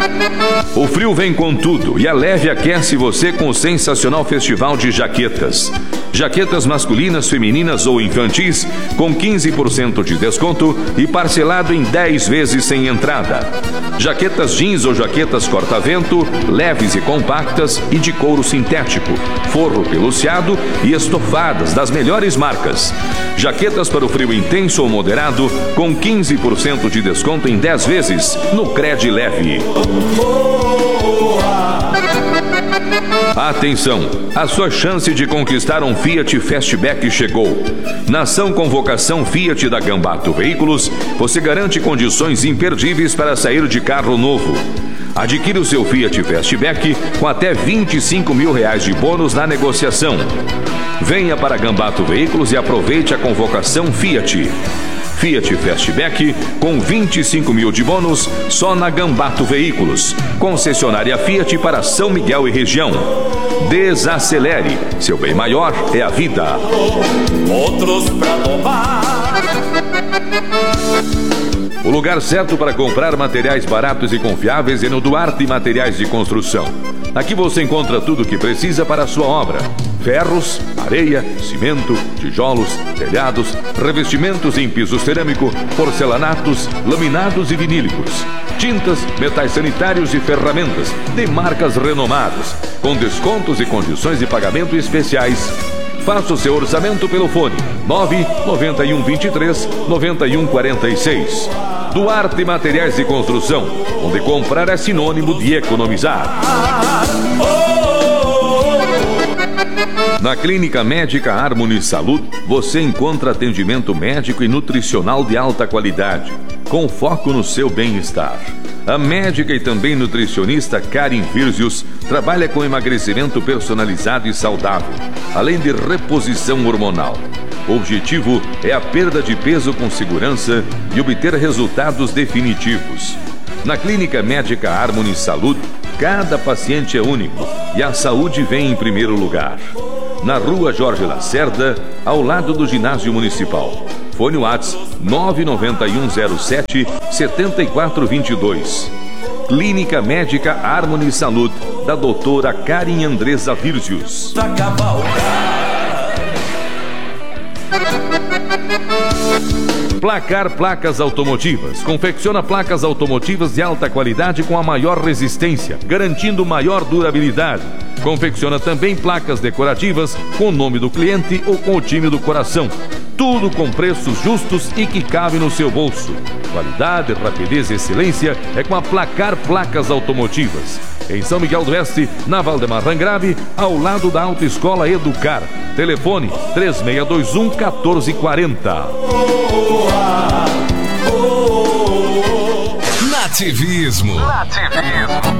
O frio vem com tudo e a Leve aquece você com o sensacional festival de jaquetas. Jaquetas masculinas, femininas ou infantis com 15% de desconto e parcelado em 10 vezes sem entrada. Jaquetas jeans ou jaquetas corta-vento, leves e compactas e de couro sintético, forro peluciado e estofadas das melhores marcas. Jaquetas para o frio intenso ou moderado com 15% de desconto em 10 vezes no Cred Leve. Atenção! A sua chance de conquistar um Fiat Fastback chegou. Na ação Convocação Fiat da Gambato Veículos, você garante condições imperdíveis para sair de carro novo. Adquira o seu Fiat Fastback com até R$25 mil de bônus na negociação. Venha para Gambato Veículos e aproveite a convocação Fiat. Fiat Fastback com 25 mil de bônus só na Gambato Veículos. Concessionária Fiat para São Miguel e região. Desacelere, seu bem maior é a vida. Outros pra tomar. O lugar certo para comprar materiais baratos e confiáveis é no Duarte Materiais de Construção. Aqui você encontra tudo o que precisa para a sua obra: ferros, areia, cimento, tijolos, telhados, revestimentos em piso cerâmico, porcelanatos, laminados e vinílicos, tintas, metais sanitários e ferramentas de marcas renomadas, com descontos e condições de pagamento especiais. Faça o seu orçamento pelo fone 99123-9146. Duarte Materiais de Construção, onde comprar é sinônimo de economizar. Na Clínica Médica Harmony Saúde, você encontra atendimento médico e nutricional de alta qualidade, com foco no seu bem-estar. A médica e também nutricionista Karen Virzius trabalha com emagrecimento personalizado e saudável, além de reposição hormonal. O objetivo é a perda de peso com segurança e obter resultados definitivos. Na Clínica Médica Harmony Saúde, cada paciente é único e a saúde vem em primeiro lugar. Na Rua Jorge Lacerda, ao lado do Ginásio Municipal. Fone WhatsApp 99107-7422. Clínica Médica Harmony Saúde, da doutora Karen Andresa Virzius. Placar Placas Automotivas. Confecciona placas automotivas de alta qualidade com a maior resistência, garantindo maior durabilidade. Confecciona também placas decorativas com o nome do cliente ou com o time do coração. Tudo com preços justos e que cabe no seu bolso. Qualidade, rapidez e excelência é com a Placar Placas Automotivas. Em São Miguel do Oeste, na Valdemar Rangrave, ao lado da Autoescola Educar. Telefone 3621-1440. Nativismo.